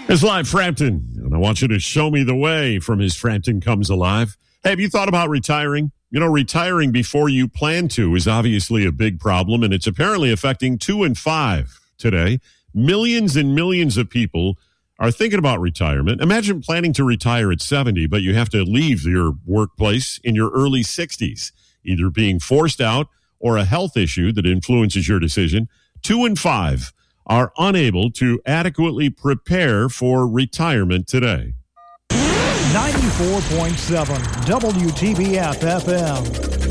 It's Live Frampton, and I want you to show me the way from his Frampton Comes Alive. Hey, have you thought about retiring? You know, retiring before you plan to is obviously a big problem, and it's apparently affecting 2 in 5 today. Millions and millions of people are thinking about retirement. Imagine planning to retire at 70, but you have to leave your workplace in your early 60s, either being forced out or a health issue that influences your decision. 2 in 5 are unable to adequately prepare for retirement today. 94.7 WTBF FM.